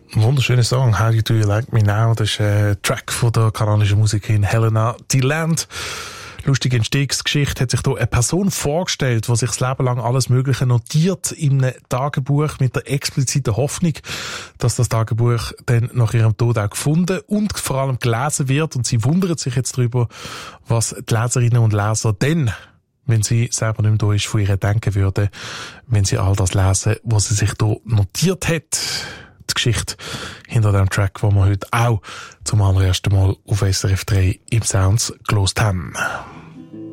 Wunderschöner Song, How Do You Like Me Now? Das ist ein Track von der kanadischen Musikerin Helena DeLand. Lustige Entstehungsgeschichte hat sich hier eine Person vorgestellt, die sich das Leben lang alles Mögliche notiert in einem Tagebuch mit der expliziten Hoffnung, dass das Tagebuch dann nach ihrem Tod auch gefunden und vor allem gelesen wird. Und sie wundert sich jetzt darüber, was die Leserinnen und Leser denn, wenn sie selber nicht mehr da ist, von ihr denken würden, wenn sie all das lesen, was sie sich hier notiert hat. Die Geschichte hinter dem Track, den wir heute auch zum allerersten Mal auf SRF 3 im Sounds gelost haben.